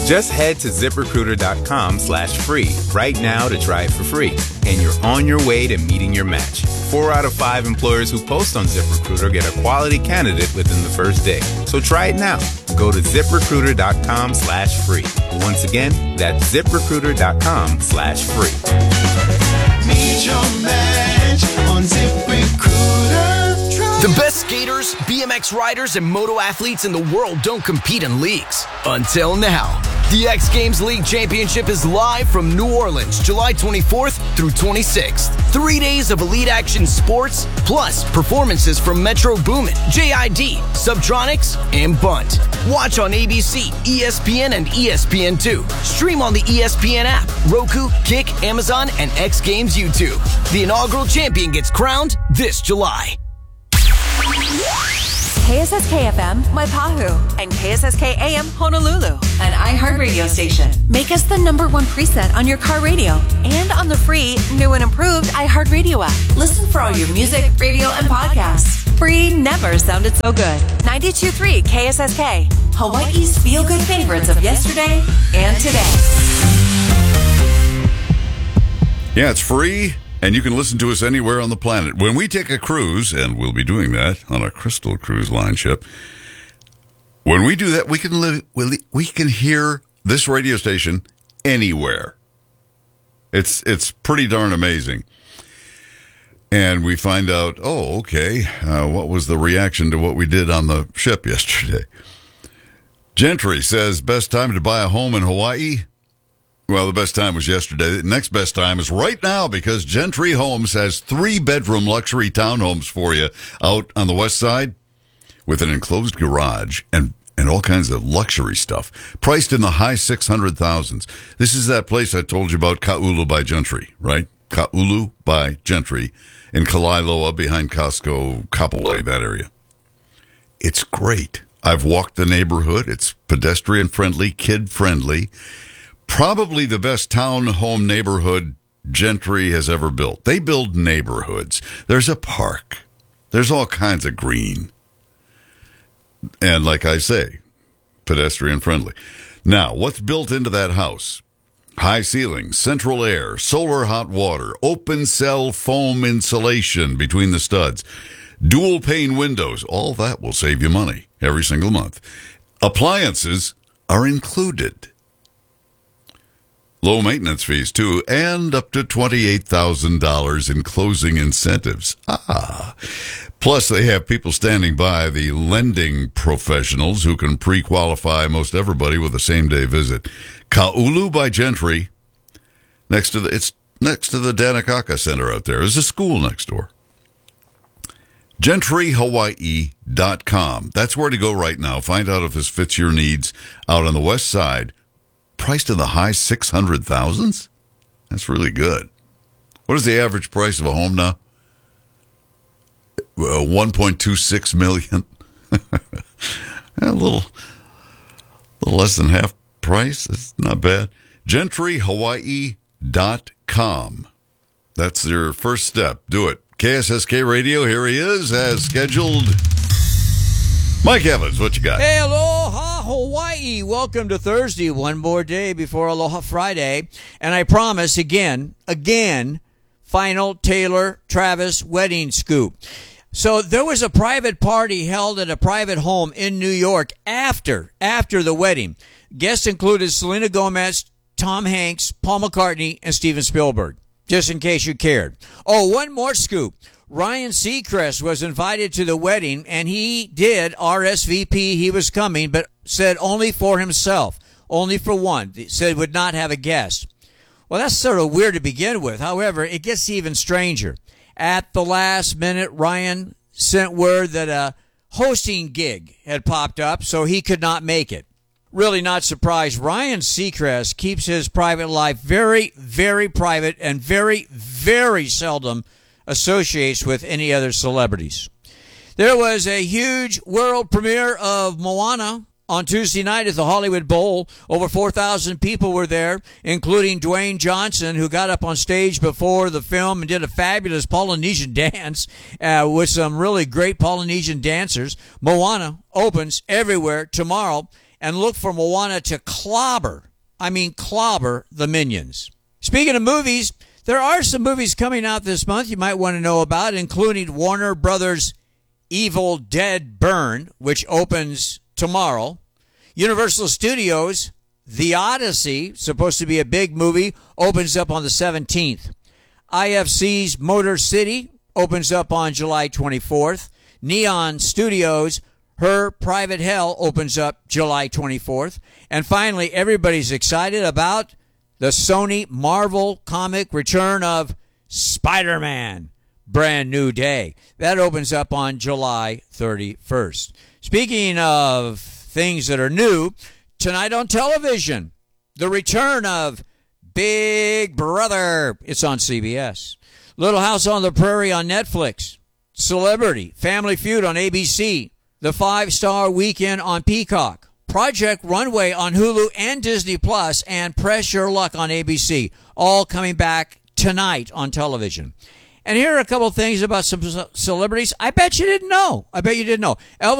Just head to ZipRecruiter.com/free right now to try it for free. And you're on your way to meeting your match. 4 out of 5 employers who post on ZipRecruiter get a quality candidate within the first day. So try it now. Go to ZipRecruiter.com/free. Once again, that's ZipRecruiter.com/free. Meet your match on ZipRecruiter. The best skaters, BMX riders, and moto athletes in the world don't compete in leagues. Until now. The X Games League Championship is live from New Orleans, July 24th through 26th. 3 days of elite action sports, plus performances from Metro Boomin, JID, Subtronics, and Bunt. Watch on ABC, ESPN, and ESPN2. Stream on the ESPN app, Roku, Kick, Amazon, and X Games YouTube. The inaugural champion gets crowned this July. KSSK FM, Maipahu, and KSSK AM, Honolulu, an iHeartRadio station. Make us the #1 preset on your car radio and on the free, new and improved iHeartRadio app. Listen for all your music, radio, and podcasts. Free never sounded so good. 92.3 KSSK, Hawaii's feel-good favorites of yesterday and today. Yeah, it's free. And you can listen to us anywhere on the planet. When we take a cruise, and we'll be doing that on a Crystal Cruise Line ship, when we do that, we can hear this radio station anywhere. It's pretty darn amazing. And we find out, what was the reaction to what we did on the ship yesterday? Gentry says, best time to buy a home in Hawaii? Well, the best time was yesterday. The next best time is right now because Gentry Homes has 3-bedroom luxury townhomes for you out on the west side with an enclosed garage and all kinds of luxury stuff, priced in the high 600,000s. This is that place I told you about, Ka'ulu by Gentry, right? Ka'ulu by Gentry in Kalailoa behind Costco, Kapolei, that area. It's great. I've walked the neighborhood. It's pedestrian-friendly, kid-friendly. Probably the best townhome neighborhood Gentry has ever built. They build neighborhoods. There's a park. There's all kinds of green. And like I say, pedestrian friendly. Now, what's built into that house? High ceilings, central air, solar hot water, open cell foam insulation between the studs, dual pane windows. All that will save you money every single month. Appliances are included. Low maintenance fees, too, and up to $28,000 in closing incentives. Plus, they have people standing by, the lending professionals who can pre-qualify most everybody with a same-day visit. Ka'ulu by Gentry, it's next to the Danakaka Center out there. There's a school next door. GentryHawaii.com. That's where to go right now. Find out if this fits your needs out on the west side. Priced in the high 600,000s? That's really good. What is the average price of a home now? $1.26 million. A little less than half price. It's not bad. GentryHawaii.com. That's your first step. Do it. KSSK Radio, here he is, as scheduled. Mike Evans, what you got? Hey, aloha, Hawaii. Welcome to Thursday, one more day before Aloha Friday. And I promise, again, final Taylor Travis wedding scoop. So there was a private party held at a private home in New York after the wedding. Guests included Selena Gomez, Tom Hanks, Paul McCartney, and Steven Spielberg, just in case you cared. Oh, one more scoop. Ryan Seacrest was invited to the wedding, and he did RSVP. He was coming, but said only for himself, only for one. He said would not have a guest. Well, that's sort of weird to begin with. However, it gets even stranger. At the last minute, Ryan sent word that a hosting gig had popped up, so he could not make it. Really not surprised. Ryan Seacrest keeps his private life very, very private and very, very seldom associates with any other celebrities. There was a huge world premiere of Moana on Tuesday night at the Hollywood Bowl. Over 4,000 people were there, including Dwayne Johnson, who got up on stage before the film and did a fabulous Polynesian dance with some really great Polynesian dancers. Moana opens everywhere tomorrow, and look for Moana to clobber the Minions. Speaking of movies, there are some movies coming out this month you might want to know about, including Warner Brothers' Evil Dead Burn, which opens tomorrow. Universal Studios' The Odyssey, supposed to be a big movie, opens up on the 17th. IFC's Motor City opens up on July 24th. Neon Studios' Her Private Hell opens up July 24th. And finally, everybody's excited about the Sony Marvel comic return of Spider-Man, Brand New Day. That opens up on July 31st. Speaking of things that are new, tonight on television, the return of Big Brother. It's on CBS. Little House on the Prairie on Netflix. Celebrity, Family Feud on ABC. The 5-Star Weekend on Peacock. Project Runway on Hulu and Disney Plus, and Press Your Luck on ABC. All coming back tonight on television. And here are a couple of things about some celebrities I bet you didn't know. Elvis